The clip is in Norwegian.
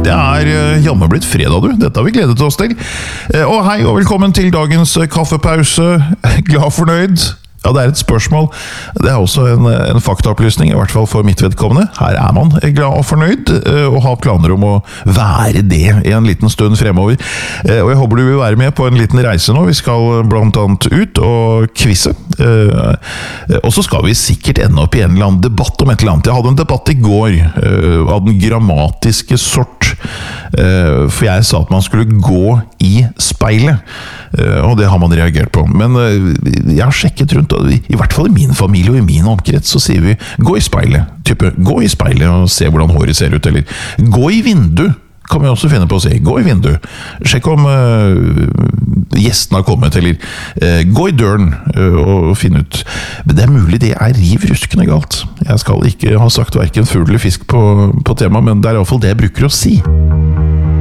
Det jammen blitt fredag, du. Dette har vi gledet oss til. Og hei og velkommen til dagens kaffepause. Glad fornøyd? Ja, det et spørsmål. Det også en faktaopplysning, i hvert fall for mitt vedkommende. Her man glad og fornøyd, og har planer om å være det i en liten stund fremover. Og jeg håper du vil være med på en liten reise nå. Vi skal blant annet ut og kvisse. Og så skal vi sikkert ende opp i en eller annen debatt om et eller annet. Jeg hadde en debatt i går av den grammatiske sort, for jeg sa at man skulle gå i speilet, og det har man reagert på. Men jeg har sjekket rundt, i hvert fall i min familie og i min omkrets, så sier vi gå i speilet. Type, gå i speilet og se hvordan håret ser ut, eller gå i vindu, kan vi også finne på å si. Gå i vindu. Sjekk om gjestene har kommet, eller gå i døren og finne ut. Men det mulig det riv ruskende galt. Jeg skal ikke ha sagt hverken fugl eller fisk på tema, men det i hvert fall det jeg bruker å si.